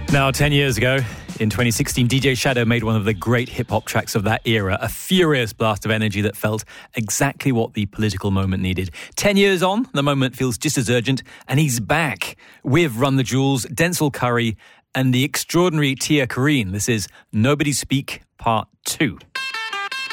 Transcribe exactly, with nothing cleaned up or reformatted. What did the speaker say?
Now, ten years ago, in twenty sixteen, D J Shadow made one of the great hip-hop tracks of that era, a furious blast of energy that felt exactly what the political moment needed. Ten years on, the moment feels just as urgent, and he's back with Run the Jewels, Denzel Curry, and the extraordinary Tia Kareen. This is Nobody Speak Part two.